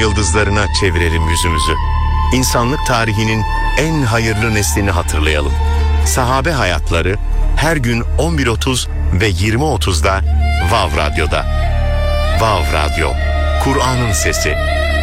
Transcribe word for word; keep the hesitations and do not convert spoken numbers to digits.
yıldızlarına çevirelim yüzümüzü. İnsanlık tarihinin en hayırlı neslini hatırlayalım. Sahabe hayatları her gün on bir otuz ve yirmi otuzda Vav Radyo'da. Vav Radyo, Kur'an'ın sesi.